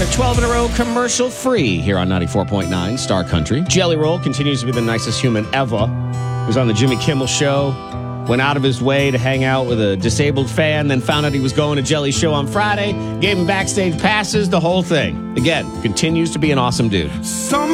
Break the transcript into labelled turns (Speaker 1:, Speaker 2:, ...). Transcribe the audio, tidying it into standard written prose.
Speaker 1: Another 12 in a row commercial free here on 94.9 Star Country. Jelly Roll continues to be the nicest human ever. He was on the Jimmy Kimmel Show, went out of his way to hang out with a disabled fan, then found out he was going to Jelly's show on Friday, gave him backstage passes, the whole thing. Again, continues to be an awesome dude.